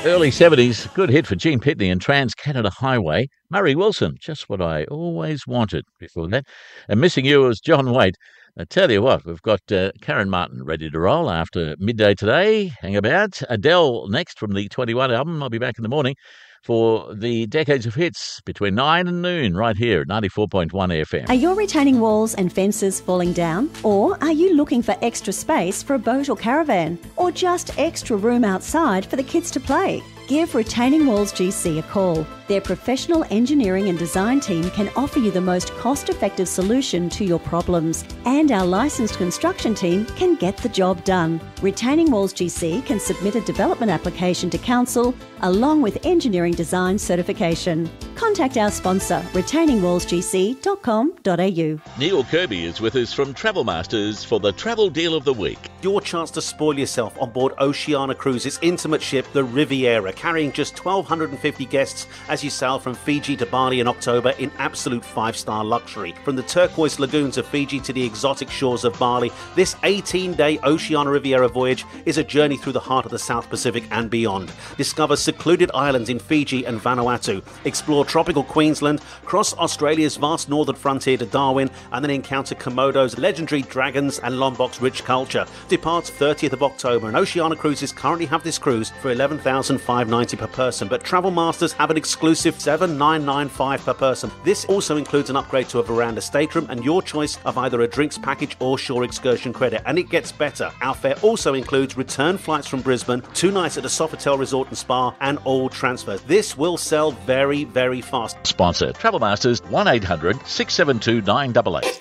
Early 70s, good hit for Gene Pitney and Trans-Canada Highway. Murray Wilson, just what I always wanted before that. And Missing You was John Waite. I tell you what, we've got Karen Martin ready to roll after midday today. Hang about. Adele next from the 21 album. I'll be back in the morning for the Decades of Hits between 9 and noon right here at 94.1 FM. Are your retaining walls and fences falling down? Or are you looking for extra space for a boat or caravan? Or just extra room outside for the kids to play? Give Retaining Walls GC a call. Their professional engineering and design team can offer you the most cost-effective solution to your problems. And our licensed construction team can get the job done. Retaining Walls GC can submit a development application to council along with engineering design certification. Contact our sponsor, retainingwallsgc.com.au. Neil Kirby is with us from Travel Masters for the Travel Deal of the Week. Your chance to spoil yourself on board Oceania Cruises' intimate ship, the Riviera, carrying just 1,250 guests as you sail from Fiji to Bali in October in absolute 5-star luxury. From the turquoise lagoons of Fiji to the exotic shores of Bali, this 18-day Oceania Riviera voyage is a journey through the heart of the South Pacific and beyond. Discover secluded islands in Fiji and Vanuatu, explore tropical Queensland, cross Australia's vast northern frontier to Darwin, and then encounter Komodo's legendary dragons and Lombok's rich culture. Departs 30th of October, and Oceania Cruises currently have this cruise for $11,590 per person, but Travel Masters have an exclusive $7,995 per person. This also includes an upgrade to a veranda stateroom and your choice of either a drinks package or shore excursion credit, and it gets better. Our fare also includes return flights from Brisbane, 2 nights at the Sofitel Resort and Spa, and all transfers. This will sell very, very fast. Sponsor Travel Masters 1800 672 988.